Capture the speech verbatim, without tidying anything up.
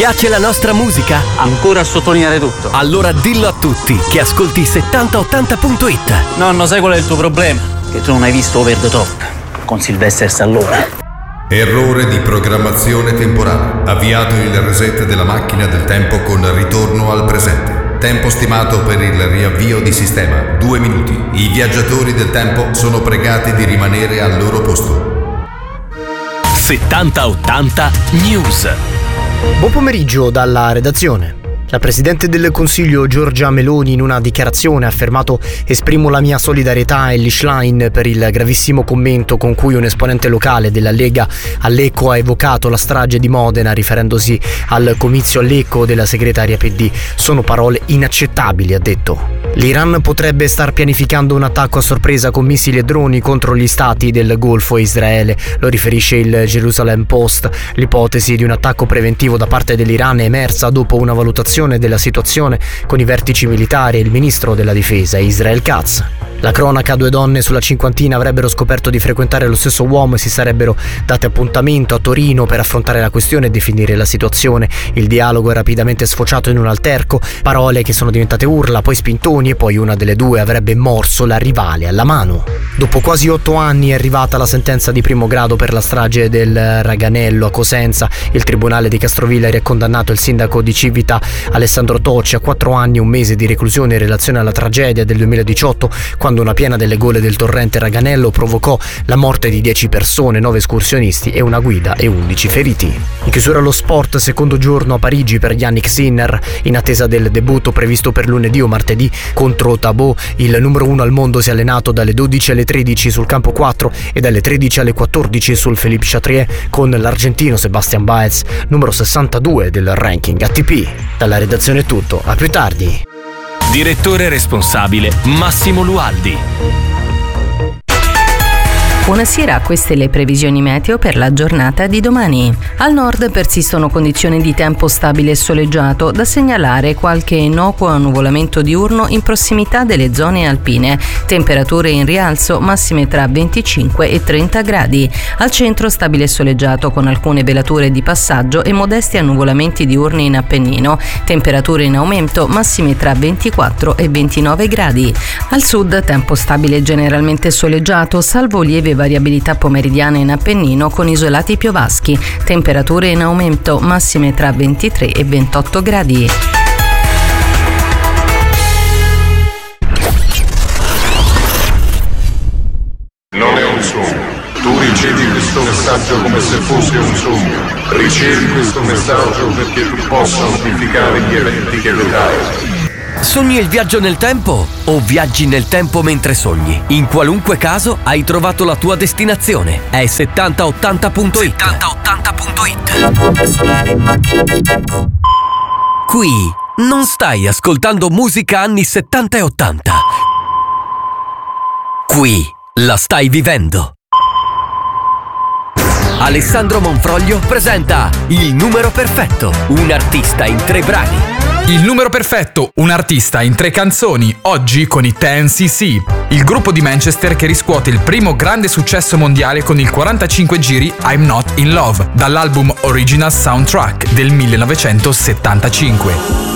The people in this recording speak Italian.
Piace la nostra musica? Ancora a sottolineare tutto. Allora dillo a tutti che ascolti settanta ottanta punto it. Nonno, sai qual è il tuo problema? Che tu non hai visto Over the Top con Sylvester Stallone. Errore di programmazione temporale. Avviato il reset della macchina del tempo con ritorno al presente. Tempo stimato per il riavvio di sistema, due minuti. I viaggiatori del tempo sono pregati di rimanere al loro posto. settanta ottanta News. Buon pomeriggio dalla redazione. La Presidente del Consiglio Giorgia Meloni in una dichiarazione ha affermato: esprimo la mia solidarietà a Elly Schlein per il gravissimo commento con cui un esponente locale della Lega a Lecco ha evocato la strage di Modena riferendosi al comizio a Lecco della segretaria P D. Sono parole inaccettabili, ha detto. L'Iran potrebbe star pianificando un attacco a sorpresa con missili e droni contro gli stati del Golfo e Israele, lo riferisce il Jerusalem Post. L'ipotesi di un attacco preventivo da parte dell'Iran è emersa dopo una valutazione della situazione con i vertici militari e il ministro della difesa Israel Katz. La cronaca: due donne sulla cinquantina avrebbero scoperto di frequentare lo stesso uomo e si sarebbero date appuntamento a Torino per affrontare la questione e definire la situazione. Il dialogo è rapidamente sfociato in un alterco, parole che sono diventate urla, poi spintoni e poi una delle due avrebbe morso la rivale alla mano. Dopo quasi otto anni è arrivata la sentenza di primo grado per la strage del Raganello a Cosenza. Il tribunale di Castrovillari ha condannato il sindaco di Civita Alessandro Tocci a quattro anni e un mese di reclusione in relazione alla tragedia del duemiladiciotto, quando una piena delle gole del torrente Raganello provocò la morte di dieci persone, nove escursionisti e una guida e undici feriti. In chiusura allo sport, secondo giorno a Parigi per Yannick Sinner, in attesa del debutto previsto per lunedì o martedì contro Tabò. Il numero uno al mondo si è allenato dalle dodici alle tredici sul campo quattro e dalle tredici alle quattordici sul Philippe Chatrier con l'argentino Sebastian Baez, numero sessantadue del ranking A T P. Dalla redazione è tutto, a più tardi. Direttore responsabile Massimo Lualdi. Buonasera, queste le previsioni meteo per la giornata di domani. Al nord persistono condizioni di tempo stabile e soleggiato, da segnalare qualche innocuo annuvolamento diurno in prossimità delle zone alpine. Temperature in rialzo, massime tra venticinque e trenta gradi. Al centro stabile e soleggiato con alcune velature di passaggio e modesti annuvolamenti diurni in Appennino. Temperature in aumento, massime tra ventiquattro e ventinove gradi. Al sud tempo stabile generalmente soleggiato, salvo lieve variabilità pomeridiana in Appennino con isolati piovaschi. Temperature in aumento, massime tra ventitré e ventotto gradi. Non è un sogno. Tu ricevi questo messaggio come se fosse un sogno. Ricevi questo messaggio perché tu possa amplificare gli eventi che vedrai. Sogni il viaggio nel tempo o viaggi nel tempo mentre sogni? In qualunque caso hai trovato la tua destinazione. È settanta ottanta punto it. settanta ottanta punto it. Qui non stai ascoltando musica anni settanta e ottanta. Qui la stai vivendo. Alessandro Monfroglio presenta Il numero perfetto, un artista in tre brani. Il numero perfetto, un artista in tre canzoni, oggi con i Ten C C, il gruppo di Manchester che riscuote il primo grande successo mondiale con il quarantacinque giri I'm Not in Love, dall'album Original Soundtrack del millenovecentosettantacinque.